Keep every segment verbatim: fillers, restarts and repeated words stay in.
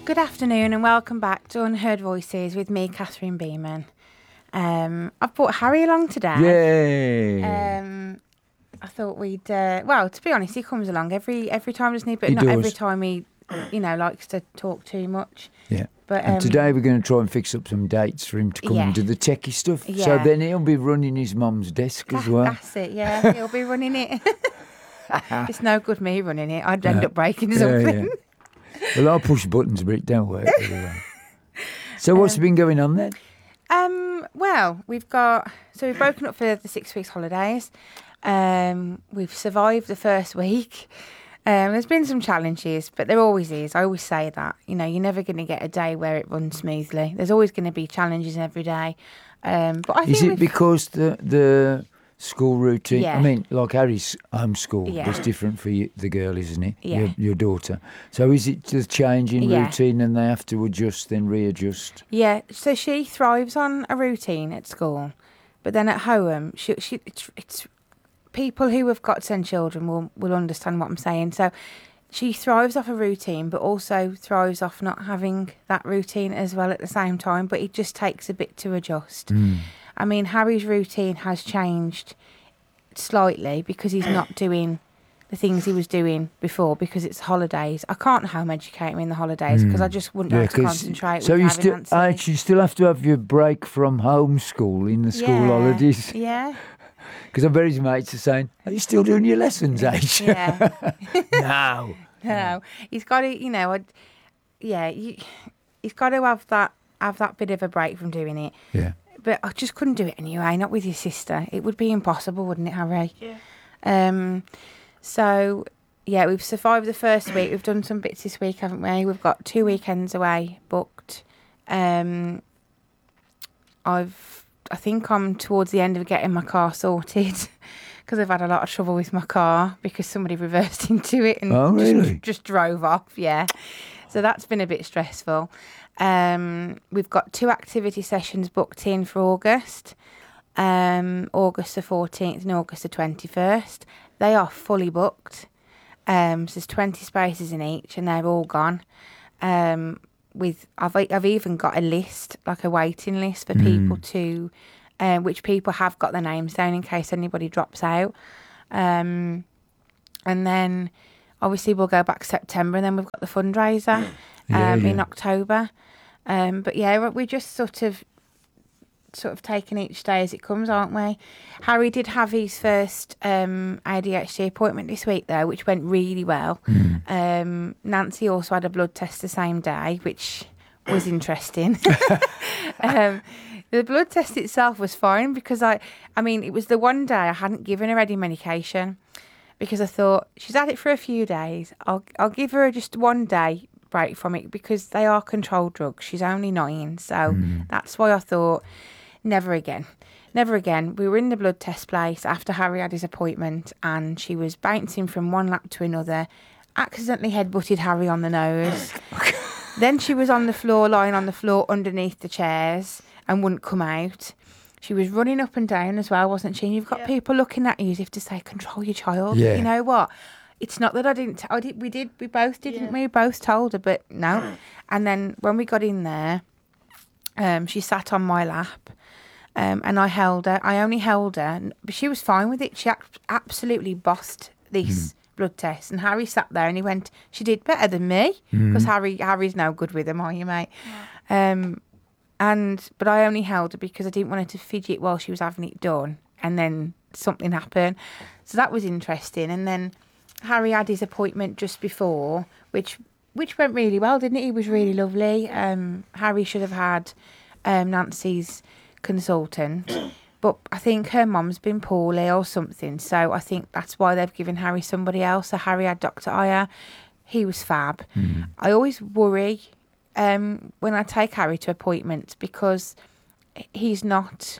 Good afternoon and welcome back to Unheard Voices with me, Catherine Beeman. Um, I've brought Harry along today. Yay! Um, I thought we'd, uh, well, to be honest, he comes along every every time, doesn't he? But He not does. every time he, you know, likes to talk too much. Yeah. But and um, today we're going to try and fix up some dates for him to come Yeah. and do the techie stuff. So Yeah. then he'll be running his mum's desk as that- well. That's it, yeah. He'll be running it. It's no good me running it. I'd end Yeah. up breaking Yeah, something. yeah. Well, I'll push buttons, but it don't work very well. So what's Um, been going on then? Um, well, we've got, so we've broken up for the six weeks holidays. Um, we've survived the first week. Um, there's been some challenges, but there always is. I always say that, you know, you're never going to get a day where it runs smoothly. There's always going to be challenges every day. Um, but I Is think it we've- because the the school routine? Yeah. I mean, like Harry's homeschool Yeah. is different for you, the girl, isn't it? Yeah. Your, your daughter. So is it the change in Yeah. routine and they have to adjust, then readjust? Yeah, so she thrives on a routine at school, but then at home, she she it's, it's people who have got ten children will will understand what I'm saying. So she thrives off a routine, but also thrives off not having that routine as well at the same time. But it just takes a bit to adjust. Mm. I mean, Harry's routine has changed slightly because he's not doing the things he was doing before because it's holidays. I can't home educate him in the holidays because I just wouldn't be able to 'cause- concentrate So with you having still, Nancy. uh, you still have to have your break from homeschool in the school Yeah, holidays. Yeah. Because I bet his mates are saying, "Are you still doing your lessons, H?" Yeah. No. No, he's got to, you know, I'd, yeah, you, he's got to have that have that bit of a break from doing it. Yeah. But I just couldn't do it anyway. Not with your sister. It would be impossible, wouldn't it, Harry? Yeah. Um. So yeah, we've survived the first week. We've done some bits this week, haven't we? We've got two weekends away booked. Um. I've. I think I'm towards the end of getting my car sorted. Because I've had a lot of trouble with my car because somebody reversed into it and Oh, really? just, just drove off. Yeah, so that's been a bit stressful. Um, we've got two activity sessions booked in for August, um, August the fourteenth and August the twenty-first. They are fully booked. Um, so there's twenty spaces in each, and they're all gone. Um, with I've I've even got a list, like a waiting list for people to. Um, which people have got their names down in case anybody drops out. Um, and then obviously we'll go back September and then we've got the fundraiser Yeah, um, in yeah. October. Um, but yeah, we're just sort of sort of taking each day as it comes, aren't we? Harry did have his first um, A D H D appointment this week though, which went really well. Um, Nancy also had a blood test the same day, which was interesting. um, the blood test itself was fine because I, I mean, it was the one day I hadn't given her any medication because I thought she's had it for a few days. I'll, I'll give her just one day break from it because they are controlled drugs. She's only nine, so that's why I thought never again. Never again. We were in the blood test place after Harry had his appointment and she was bouncing from one lap to another, accidentally headbutted Harry on the nose. Then she was on the floor, lying on the floor underneath the chairs and wouldn't come out. She was running up and down as well, wasn't she? And you've got Yeah. people looking at you as if to say, control your child. Yeah. You know what? It's not that I didn't. T- I did. We did. We both did, didn't Yeah. we? We both told her, but no. And then when we got in there, um, she sat on my lap, um, and I held her. I only held her, but she was fine with it. She ac- absolutely bossed this blood test. And Harry sat there, and he went, "She did better than me," because Harry, Harry's no good with them, are you, mate? Um, and but I only held her because I didn't want her to fidget while she was having it done, and then something happened. So that was interesting. And then Harry had his appointment just before, which which went really well, didn't it? He was really lovely. Um, Harry should have had um, Nancy's consultant, but I think her mum's been poorly or something. So I think that's why they've given Harry somebody else. So Harry had Doctor Aya. He was fab. I always worry um, when I take Harry to appointments because he's not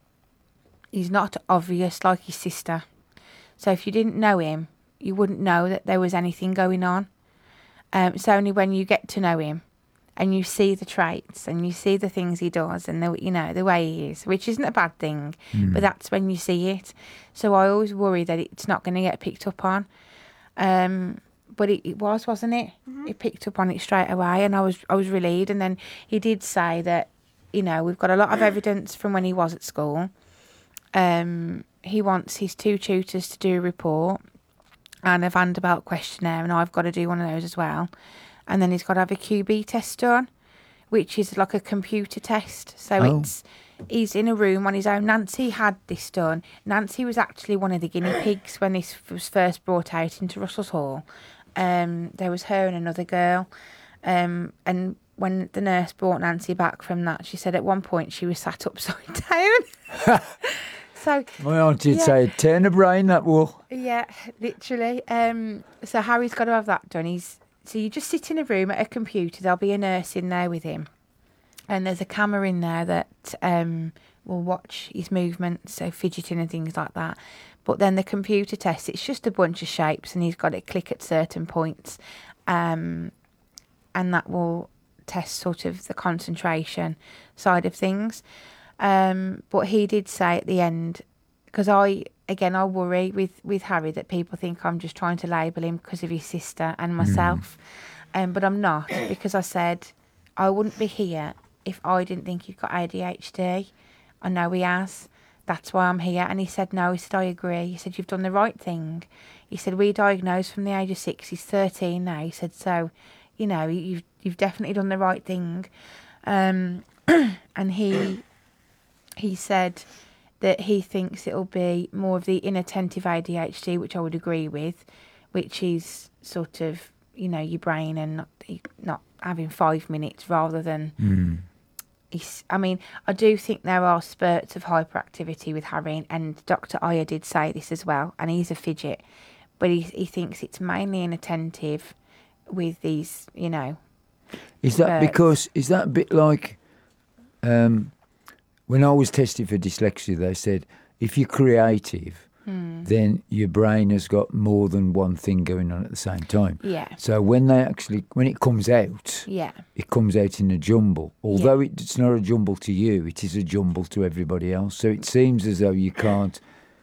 he's not obvious like his sister. So if you didn't know him, you wouldn't know that there was anything going on. Um, it's only when you get to know him and you see the traits and you see the things he does and the you know the way he is, which isn't a bad thing, but that's when you see it. So I always worry that it's not going to get picked up on. Um, but it, it was, wasn't it? He picked up on it straight away, and I was I was relieved. And then he did say that, you know, we've got a lot of evidence from when he was at school. Um, he wants his two tutors to do a report and a Vanderbilt questionnaire, and I've got to do one of those as well. And then he's got to have a Q B test done, which is like a computer test. So Oh. it's he's in a room on his own. Nancy had this done. Nancy was actually one of the guinea pigs when this was first brought out into Russell's Hall. Um, there was her and another girl. Um, and when the nurse brought Nancy back from that, she said at one point she was sat upside down. So My auntie would Yeah. say, turn a brain, that will. yeah, literally. Um, so Harry's got to have that done. He's so you just sit in a room at a computer. There'll be a nurse in there with him, and there's a camera in there that um will watch his movements, so fidgeting and things like that. But then the computer test, it's just a bunch of shapes, and he's got to click at certain points, um, and that will test sort of the concentration side of things. Um, but he did say at the end, because I, again, I worry with, with Harry that people think I'm just trying to label him because of his sister and myself. Um, but I'm not, because I said I wouldn't be here if I didn't think he'd got A D H D. I know he has. That's why I'm here. And he said, no, he said, I agree. He said, you've done the right thing. He said, we diagnosed from the age of six. He's thirteen now. He said, so, you know, you've, you've definitely done the right thing. Um, and he... He said that he thinks it'll be more of the inattentive A D H D, which I would agree with, which is sort of, you know, your brain and not, not having five minutes rather than... Mm. He's, I mean, I do think there are spurts of hyperactivity with Harry, and Doctor Ayer did say this as well, and he's a fidget, but he, he thinks it's mainly inattentive with these, you know... Is that spurts. because, is that a bit like... Um, when I was tested for dyslexia, they said, if you're creative, Hmm. then your brain has got more than one thing going on at the same time. Yeah, So when they actually, when it comes out, yeah, it comes out in a jumble. Although it, it's not a jumble to you, it is a jumble to everybody else. So it seems as though you can't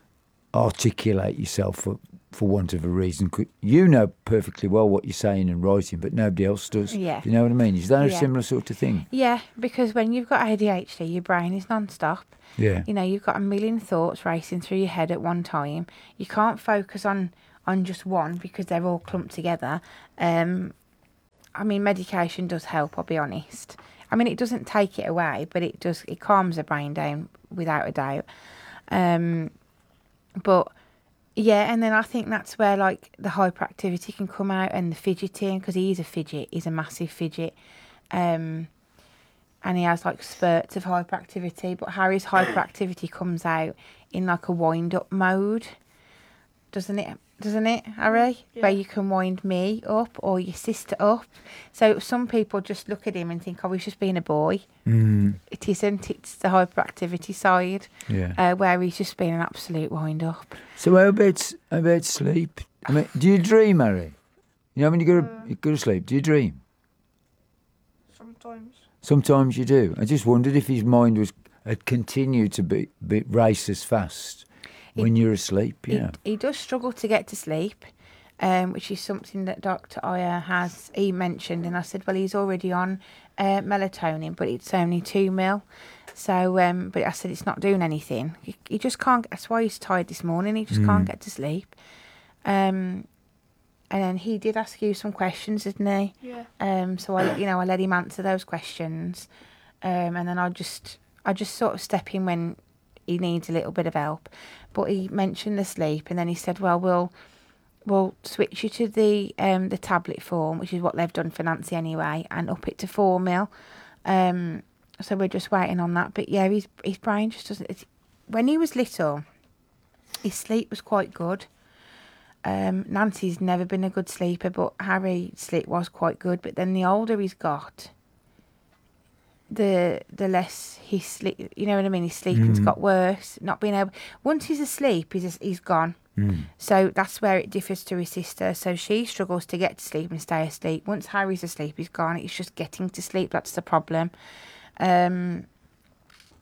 articulate yourself for, for want of a reason. You know perfectly well what you're saying and writing, but nobody else does. Yeah. You know what I mean? Is that a Yeah. similar sort of thing? yeah, because when you've got A D H D, your brain is non-stop. Yeah. You know, you've got a million thoughts racing through your head at one time. You can't focus on, on just one because they're all clumped together. Um, I mean, medication does help, I'll be honest. I mean, it doesn't take it away, but it does, it calms the brain down without a doubt. Um, but yeah, and then I think that's where like the hyperactivity can come out and the fidgeting, because he is a fidget, he's a massive fidget. Um, and he has like spurts of hyperactivity, but Harry's hyperactivity comes out in like a wind up mode, doesn't it? Doesn't it, Harry? Yeah. Where you can wind me up or your sister up. So some people just look at him and think, oh, he's just being a boy. Mm, It isn't. It's the hyperactivity side, yeah. uh, where he's just being an absolute wind up. So how about, how about sleep? I mean, do you dream, Harry? You know when you go to, Uh, you go to sleep, do you dream? Sometimes. Sometimes you do. I just wondered if his mind was had continued to be, be race as fast when you're asleep. He, Yeah. he does struggle to get to sleep, um, which is something that Doctor Ayer has, he mentioned. And I said, well, he's already on uh, melatonin, but it's only two mil. So, um, but I said, it's not doing anything. He, he just can't, that's why he's tired this morning. He just Mm. can't get to sleep. Um, and then he did ask you some questions, didn't he? Yeah. Um, so I, you know, I let him answer those questions, um, and then I just, I just sort of step in when he needs a little bit of help. But he mentioned the sleep, and then he said, "Well, we'll, we'll switch you to the um the tablet form, which is what they've done for Nancy anyway, and up it to four mil." Um, so we're just waiting on that. But yeah, his his brain just doesn't. It's, when he was little, his sleep was quite good. Um, Nancy's never been a good sleeper, but Harry's sleep was quite good. But then the older he's got, the the less he sleep. You know what I mean? His sleeping's Mm. got worse. Not being able. Once he's asleep, he's he's gone. Mm. So that's where it differs to his sister. So she struggles to get to sleep and stay asleep. Once Harry's asleep, he's gone. It's just getting to sleep. That's the problem. Um,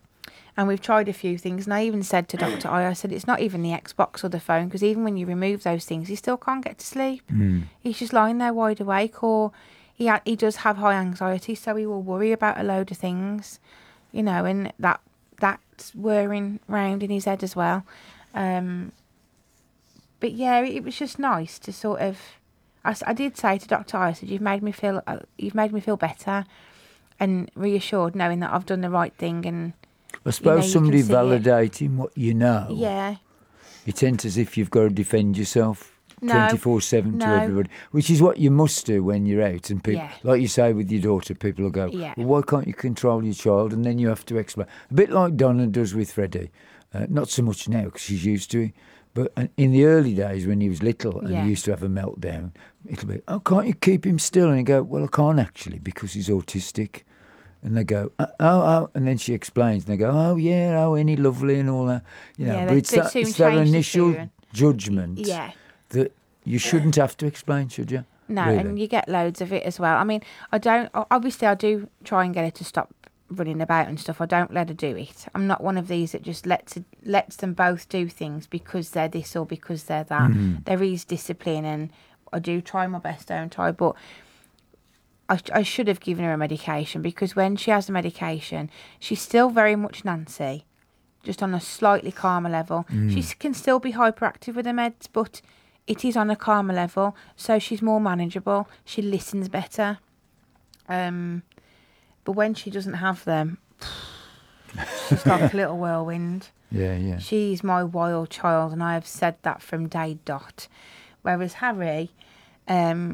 And we've tried a few things. And I even said to Doctor I, I said, it's not even the Xbox or the phone, because even when you remove those things, he still can't get to sleep. Mm. He's just lying there wide awake, or he ha- he does have high anxiety, so he will worry about a load of things, you know, and that that's whirring round in his head as well. Um, but yeah, it was just nice to sort of. I, I did say to Doctor I, I said, you've made me feel uh, you've made me feel better, and reassured knowing that I've done the right thing. And I suppose you somebody can see it. validating what you know. Yeah. It's as if you've got to defend yourself No, twenty-four seven to no. everybody, which is what you must do when you're out. And people, Yeah. like you say with your daughter, people will go, Yeah. well, why can't you control your child? And then you have to explain. A bit like Donna does with Freddie. Uh, not so much now because she's used to it. But uh, in the early days when he was little and Yeah. he used to have a meltdown, it'll be, oh, can't you keep him still? And you go, well, I can't actually because he's autistic. And they go, oh, oh, oh, and then she explains, and they go, oh, yeah, oh, any lovely and all that. You know, Yeah, but they- it's they that, soon it's that change the initial tune. judgment Yeah. that you shouldn't have to explain, should you? No, Really? and you get loads of it as well. I mean, I don't. Obviously, I do try and get her to stop running about and stuff. I don't let her do it. I'm not one of these that just lets it, lets them both do things because they're this or because they're that. Mm. There is discipline, and I do try my best, don't I? But I, I should have given her a medication, because when she has a medication, she's still very much Nancy, just on a slightly calmer level. Mm. She s- can still be hyperactive with the meds, but it is on a calmer level, so she's more manageable. She listens better. Um, but when she doesn't have them, she's like a little whirlwind. Yeah, yeah. She's my wild child, and I have said that from day dot. Whereas Harry, um,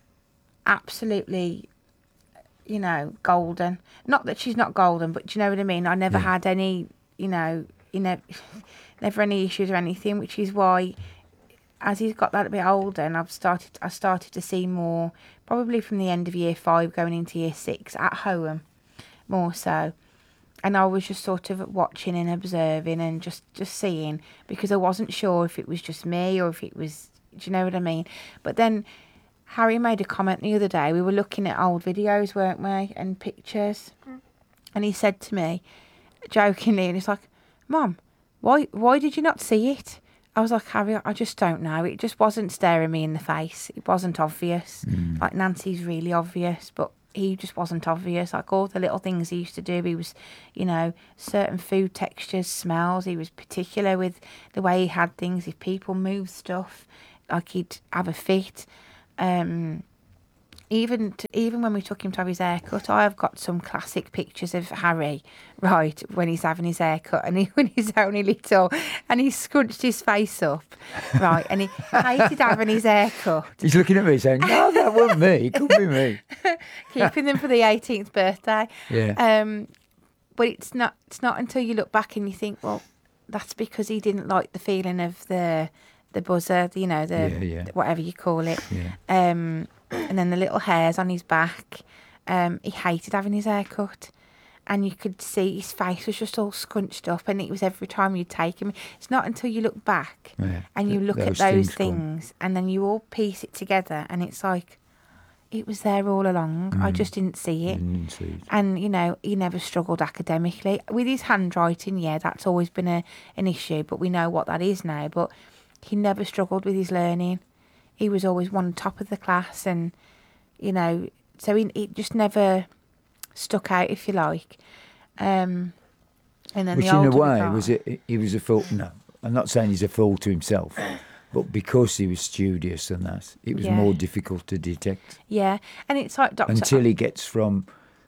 absolutely, you know, golden. Not that she's not golden, but do you know what I mean? I never Yeah. had any, you know, you know, never any issues or anything, which is why, as he's got that a bit older, and I've started, I started to see more, probably from the end of year five going into year six at home, more so. And I was just sort of watching and observing and just, just seeing, because I wasn't sure if it was just me or if it was, do you know what I mean? But then Harry made a comment the other day. We were looking at old videos, weren't we, and pictures. Mm. And he said to me, jokingly, and he's like, Mum, why, why did you not see it? I was like, Harry, I just don't know. It just wasn't staring me in the face. It wasn't obvious. Mm. Like Nancy's really obvious, but he just wasn't obvious. Like all the little things he used to do, he was, you know, certain food textures, smells. He was particular with the way he had things. If people moved stuff, like he'd have a fit. Um, even to, even when we took him to have his haircut, I have got some classic pictures of Harry, right, when he's having his haircut, and he, when he's only little, and he scrunched his face up, right, and he hated having his haircut. He's looking at me saying, no, that wasn't me. It could be me. Keeping them for the eighteenth birthday. Yeah. Um, but it's not. It's not until you look back and you think, well, that's because he didn't like the feeling of the the buzzer, you know, the Yeah, yeah. whatever you call it. Yeah. Um, and then the little hairs on his back. Um, he hated having his hair cut. And you could see his face was just all scrunched up, and it was every time you take him. It's not until you look back Yeah. and you Th- look at those those things come. things, and then you all piece it together, and it's like, it was there all along. I Mm. just didn't see it. Mm, see it. And, you know, he never struggled academically. With his handwriting, yeah, that's always been a, an issue, but we know what that is now. But he never struggled with his learning. He was always one top of the class, and, you know, so he, he just never stuck out, if you like. Um, and then Which the in a older we way got- was it, he was a fool. No, I'm not saying he's a fool to himself, but because he was studious and that, it was Yeah. more difficult to detect Yeah, and it's like Doctor until he gets from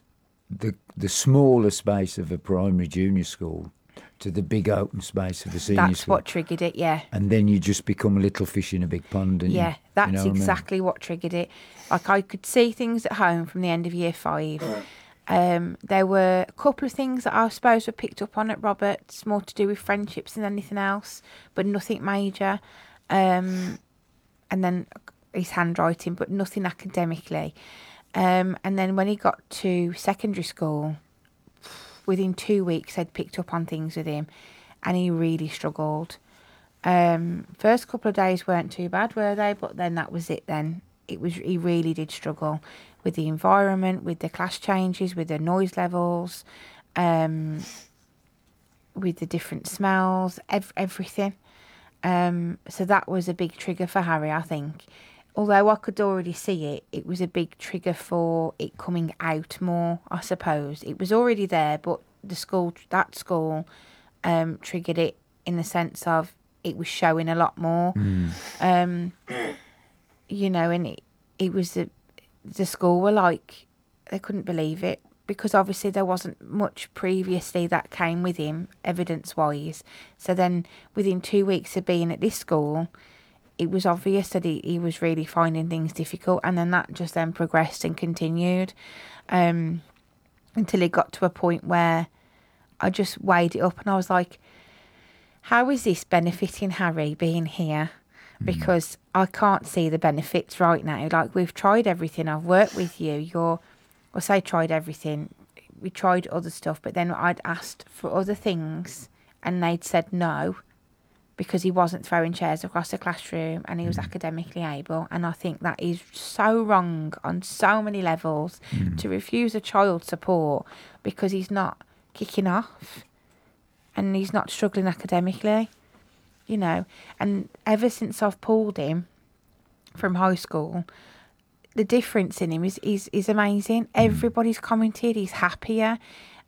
the the smaller space of a primary junior school to the big open space of a senior That's school. what triggered it, yeah. And then you just become a little fish in a big pond. And Yeah, you, that's you know what I mean? exactly what triggered it. Like, I could see things at home from the end of year five. Um, there were a couple of things that I suppose were picked up on at Roberts, more to do with friendships than anything else, but nothing major. Um, and then his handwriting, but nothing academically. Um, and then when he got to secondary school, within two weeks I'd picked up on things with him, and he really struggled. Um, first couple of days weren't too bad, were they? But then that was it. Then it was he really did struggle with the environment, with the class changes, with the noise levels, um, with the different smells, ev- everything. Um, so that was a big trigger for Harry, I think. Although I could already see it, it was a big trigger for it coming out more, I suppose. It was already there, but the school, that school, um, triggered it in the sense of it was showing a lot more. Mm. Um, you know, and it, it was the, the school were like, they couldn't believe it, because obviously there wasn't much previously that came with him, evidence-wise. So then within two weeks of being at this school, it was obvious that he, he was really finding things difficult, and then that just then progressed and continued um, until it got to a point where I just weighed it up and I was like, how is this benefiting Harry being here? Because I can't see the benefits right now. Like, we've tried everything. I've worked with you. You're, I say tried everything. We tried other stuff, but then I'd asked for other things and they'd said no, because he wasn't throwing chairs across the classroom and he was academically able. And I think that is so wrong on so many levels, Mm. to refuse a child support because he's not kicking off and he's not struggling academically, you know. And ever since I've pulled him from high school, the difference in him is is, is amazing. Everybody's commented he's happier,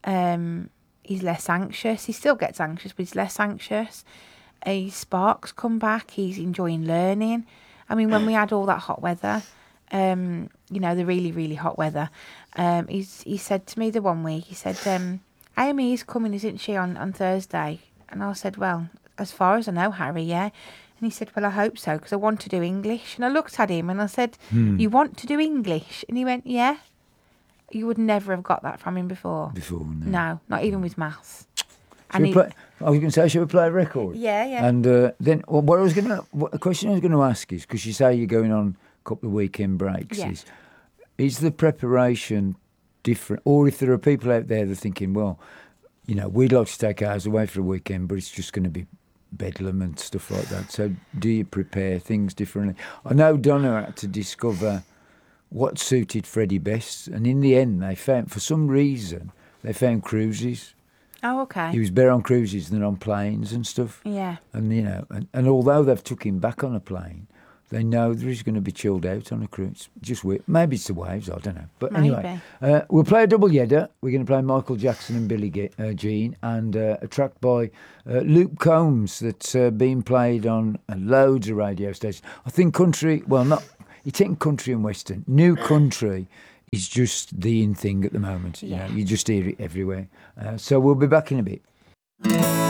um, he's less anxious. He still gets anxious, but he's less anxious. His sparks come back. He's enjoying learning. I mean, when we had all that hot weather, um, you know, the really, really hot weather, um, he's, he said to me the one week, he said, um, Amy is coming, isn't she, on, on Thursday? And I said, well, as far as I know, Harry, yeah. And he said, well, I hope so, because I want to do English. And I looked at him and I said, Hmm. you want to do English? And he went, yeah. You would never have got that from him before. Before, no. No, not even with maths. Shall And we he, play, I was going to say, shall we play a record? yeah, yeah. And uh, then, well, what I was going to, what, the question I was going to ask is, because you say you're going on a couple of weekend breaks, Yeah. is, is the preparation different? Or if there are people out there that are thinking, well, you know, we'd like to take ours away for a weekend, but it's just going to be bedlam and stuff like that. So do you prepare things differently? I know Donna had to discover what suited Freddie best, and in the end, they found, for some reason, they found cruises. Oh, okay. He was better on cruises than on planes and stuff. Yeah. And, you know, and, and although they've took him back on a plane, they know that he's going to be chilled out on a cruise. Just weird. Maybe it's the waves, I don't know. But anyway, uh, we'll play a double yedder. We're going to play Michael Jackson and Billie Ge- uh, Jean, and uh, a track by uh, Luke Combs that's uh, been played on uh, loads of radio stations. I think country, well, not, it's in country and western. New country is just the in thing at the moment. You Yeah. know, you just hear it everywhere. Uh, so we'll be back in a bit.